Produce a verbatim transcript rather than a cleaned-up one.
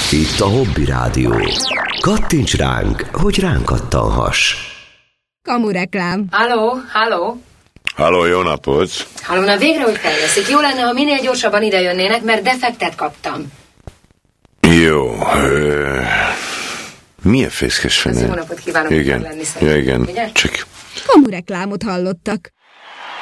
Itt a Hobby Rádió. Kattints ránk, hogy ránk kattanhass. Kamureklám. Halló, halló. Halló, jó napot. Halló, na végre úgy fejleszik. Jó lenne, ha minél gyorsabban ide jönnének, mert defektet kaptam. Jó. Ö... Milyen fészkes fene? Jó napot kívánok. Igen, lenni ja, igen. Ugye? Csak... Kamureklámot hallottak.